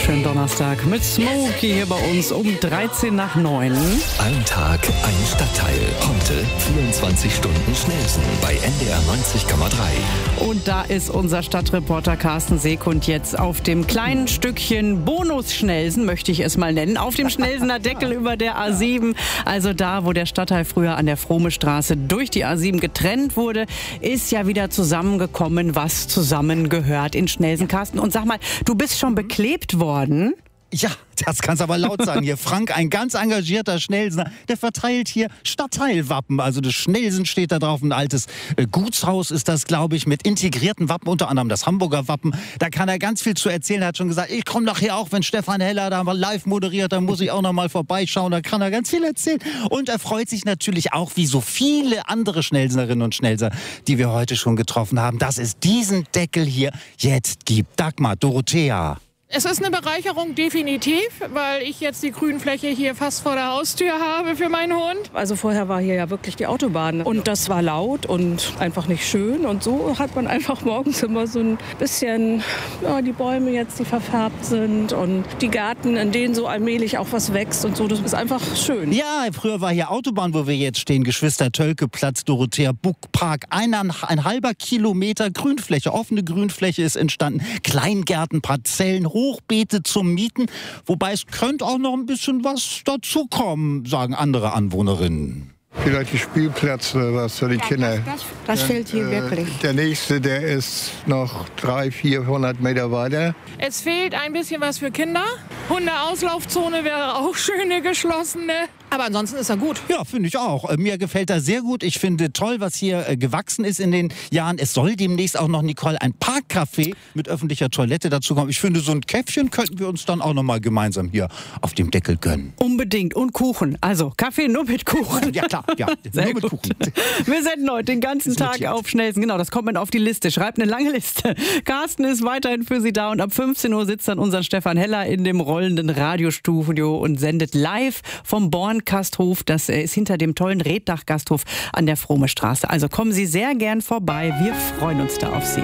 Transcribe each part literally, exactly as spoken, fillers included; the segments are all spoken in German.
wunderschönen Donnerstag mit Smokey hier bei uns um dreizehn nach neun. Ein Tag, ein Stadtteil. Heute vierundzwanzig Stunden Schnellsen bei N D R neunzig Komma drei. Und da ist unser Stadtreporter Carsten Seekund jetzt auf dem kleinen Stückchen Bonus-Schnellsen, möchte ich es mal nennen, auf dem Schnellsener Deckel über der A sieben. Also da, wo der Stadtteil früher an der Frohme-Straße durch die A sieben getrennt wurde, ist ja wieder zusammengekommen, was zusammengehört in Schnellsen. Carsten, und sag mal, du bist schon beklebt worden? Ja, das kannst du aber laut sagen hier. Frank, ein ganz engagierter Schnellsener, der verteilt hier Stadtteilwappen. Also das Schnellsen steht da drauf, ein altes äh, Gutshaus ist das, glaube ich, mit integrierten Wappen, unter anderem das Hamburger Wappen. Da kann er ganz viel zu erzählen. Er hat schon gesagt, ich komme nachher auch, wenn Stefan Heller da mal live moderiert, dann muss ich auch noch mal vorbeischauen. Da kann er ganz viel erzählen. Und er freut sich natürlich auch, wie so viele andere Schnellsenerinnen und Schnellser, die wir heute schon getroffen haben, dass es diesen Deckel hier jetzt gibt. Dagmar, Dorothea. Es ist eine Bereicherung, definitiv, weil ich jetzt die Grünfläche hier fast vor der Haustür habe für meinen Hund. Also vorher war hier ja wirklich die Autobahn und das war laut und einfach nicht schön. Und so hat man einfach morgens immer so ein bisschen, ja, die Bäume jetzt, die verfärbt sind und die Gärten, in denen so allmählich auch was wächst und so. Das ist einfach schön. Ja, früher war hier Autobahn, wo wir jetzt stehen, Geschwister-Tölke-Platz, Dorothea Buck-Park. Ein, ein halber Kilometer Grünfläche, offene Grünfläche ist entstanden. Kleingärten, Parzellen, Hochbeete zum Mieten. Wobei es könnte auch noch ein bisschen was dazukommen, sagen andere Anwohnerinnen. Vielleicht die Spielplätze, was für die ja, Kinder. Das, das, das ja, fehlt hier äh, wirklich. Der nächste, der ist noch dreihundert, vierhundert Meter weiter. Es fehlt ein bisschen was für Kinder. Hundeauslaufzone wäre auch schöne geschlossene. Aber ansonsten ist er gut. Ja, finde ich auch. Äh, Mir gefällt er sehr gut. Ich finde toll, was hier äh, gewachsen ist in den Jahren. Es soll demnächst auch noch, Nicole, ein Parkcafé mit öffentlicher Toilette dazu kommen. Ich finde, so ein Käffchen könnten wir uns dann auch noch mal gemeinsam hier auf dem Deckel gönnen. Unbedingt. Und Kuchen. Also Kaffee nur mit Kuchen. Ja, klar. Ja, Sehr nur mit gut. Kuchen. Wir senden heute den ganzen Tag notiert. auf Schnellsen. Genau, das kommt man auf die Liste. Schreibt eine lange Liste. Carsten ist weiterhin für Sie da und ab fünfzehn Uhr sitzt dann unser Stefan Heller in dem rollenden Radiostudio und sendet live vom Bornkasthof. Das ist hinter dem tollen Reddach-Gasthof an der Frohme-Straße. Also kommen Sie sehr gern vorbei. Wir freuen uns da auf Sie.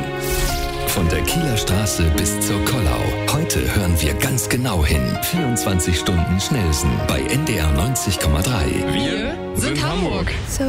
Von der Kieler Straße bis zur Kollau. Heute hören wir ganz genau hin. vierundzwanzig Stunden Schnellsen bei N D R neunzig Komma drei. Wir sind Hamburg. So